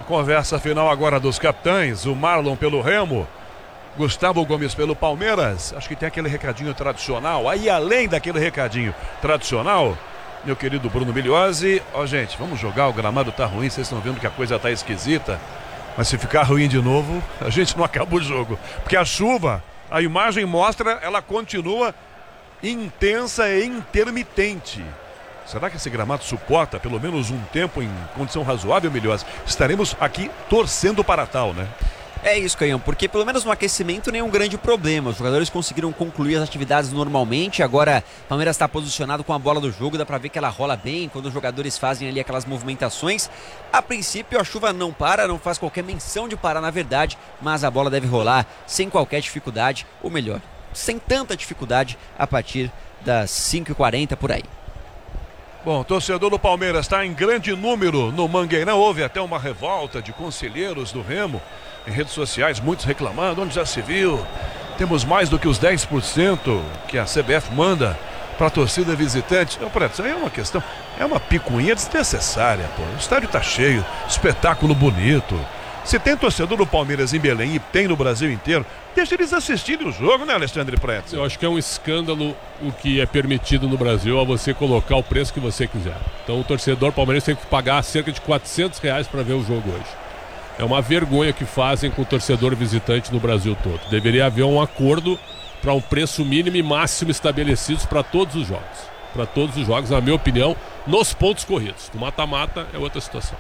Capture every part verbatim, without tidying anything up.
Conversa final agora dos capitães, o Marlon pelo Remo, Gustavo Gomes pelo Palmeiras. Acho que tem aquele recadinho tradicional. Aí além daquele recadinho tradicional, meu querido Bruno Migliozzi, ó gente, vamos jogar, o gramado tá ruim, vocês estão vendo que a coisa tá esquisita, mas se ficar ruim de novo, a gente não acaba o jogo, porque a chuva, a imagem mostra, ela continua intensa e intermitente. Será que esse gramado suporta pelo menos um tempo em condição razoável, Migliozzi? Estaremos aqui torcendo para tal, né? É isso, Canhão, porque pelo menos no aquecimento nenhum grande problema. Os jogadores conseguiram concluir as atividades normalmente. Agora o Palmeiras está posicionado com a bola do jogo, dá pra ver que ela rola bem quando os jogadores fazem ali aquelas movimentações. A princípio a chuva não para, não faz qualquer menção de parar na verdade, mas a bola deve rolar sem qualquer dificuldade, ou melhor, sem tanta dificuldade a partir das cinco e quarenta por aí. Bom, o torcedor do Palmeiras está em grande número no Mangueirão. Houve até uma revolta de conselheiros do Remo em redes sociais, muitos reclamando, onde já se viu. Temos mais do que os dez por cento que a C B F manda para a torcida visitante. Não, Preto, isso aí é uma questão, é uma picuinha desnecessária, pô. O estádio está cheio, espetáculo bonito. Se tem torcedor do Palmeiras em Belém e tem no Brasil inteiro, deixa eles assistirem o jogo, né, Alexandre Preto? Eu acho que é um escândalo o que é permitido no Brasil a você colocar o preço que você quiser. Então o torcedor palmeirense tem que pagar cerca de quatrocentos reais para ver o jogo hoje. É uma vergonha que fazem com o torcedor visitante no Brasil todo. Deveria haver um acordo para um preço mínimo e máximo estabelecidos para todos os jogos. Para todos os jogos, na minha opinião, nos pontos corridos. No mata-mata é outra situação.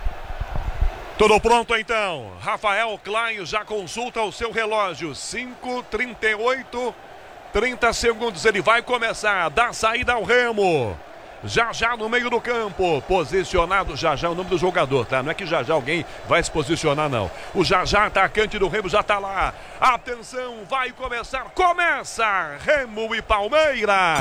Tudo pronto então. Rafael Klein já consulta o seu relógio. cinco e trinta e oito, trinta segundos. Ele vai começar. Dá saída ao Remo. Já já no meio do campo. Posicionado. Já já o nome do jogador, tá? Não é que já já alguém vai se posicionar, não. O já já atacante do Remo já tá lá. Atenção, vai começar. Começa! Remo e Palmeiras.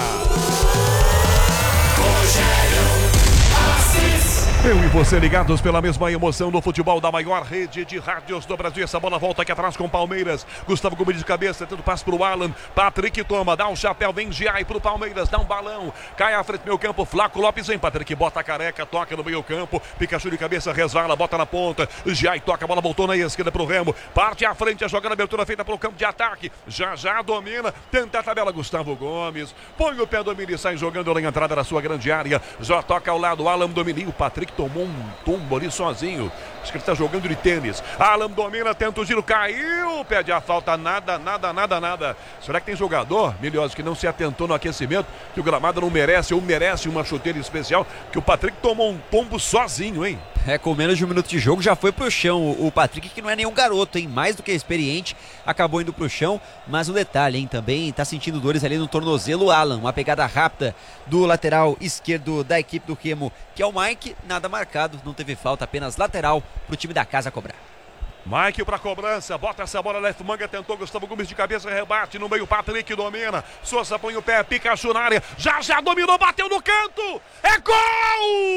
Eu e você ligados pela mesma emoção do futebol da maior rede de rádios do Brasil. Essa bola volta aqui atrás com o Palmeiras. Gustavo Gomes de cabeça, tendo passe pro Alan. Patrick toma, dá um chapéu, vem Giai pro Palmeiras, dá um balão. Cai à frente do meio campo, Flaco Lopes vem. Patrick bota a careca, toca no meio campo. Pikachu de cabeça, resvala, bota na ponta. Giai toca, a bola voltou na esquerda pro Remo. Parte à frente, a jogada abertura feita pelo campo de ataque. Já já domina, tenta a tabela Gustavo Gomes. Põe o pé, domina e sai jogando na entrada da sua grande área. Já toca ao lado, Alan domina. O Patrick tomou um tombo ali sozinho. Acho que ele está jogando de tênis. Alan domina, tenta o giro, caiu, pede a falta, nada, nada, nada, nada. Será que tem jogador, Migliozzi, que não se atentou no aquecimento, que o gramado não merece ou merece uma chuteira especial, que o Patrick tomou um tombo sozinho, hein? É, com menos de um minuto de jogo já foi pro chão. O Patrick, que não é nenhum garoto, hein? Mais do que experiente, acabou indo pro chão. Mas o detalhe, hein? Também tá sentindo dores ali no tornozelo. Alan, uma pegada rápida do lateral esquerdo da equipe do Remo, que é o Mike. Nada marcado, não teve falta, apenas lateral pro time da casa cobrar. Mike para cobrança, bota essa bola, left manga, tentou Gustavo Gomes de cabeça, rebate no meio, Patrick domina, Souza põe o pé, Pikachu na área, já já dominou, bateu no canto, é gol!